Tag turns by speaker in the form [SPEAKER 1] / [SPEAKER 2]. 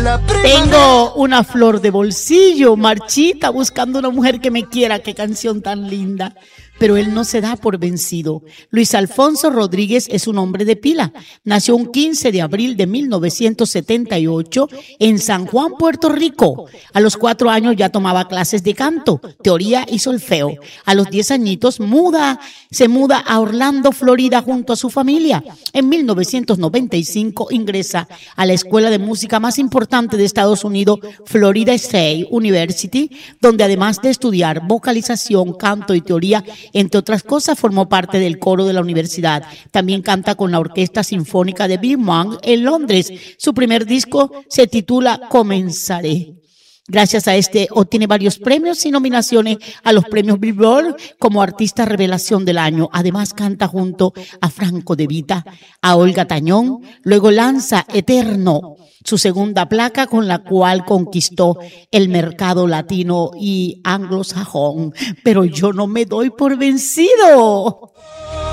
[SPEAKER 1] Tengo una flor de bolsillo, marchita, buscando una mujer que me quiera. Qué canción tan linda. Pero él no se da por vencido. Luis Alfonso Rodríguez es un hombre de pila. Nació un 15 de abril de 1978 en San Juan, Puerto Rico. A los 4 años ya tomaba clases de canto, teoría y solfeo. A los 10 añitos se muda a Orlando, Florida, junto a su familia. En 1995 ingresa a la escuela de música más importante de Estados Unidos, Florida State University, donde además de estudiar vocalización, canto y teoría, entre otras cosas, formó parte del coro de la universidad. También canta con la Orquesta Sinfónica de Birmingham en Londres. Su primer disco se titula Comenzaré. Gracias a este obtiene varios premios y nominaciones a los premios Billboard como Artista Revelación del Año. Además canta junto a Franco De Vita, a Olga Tañón. Luego lanza Eterno, su segunda placa con la cual conquistó el mercado latino y anglosajón. Pero yo no me doy por vencido.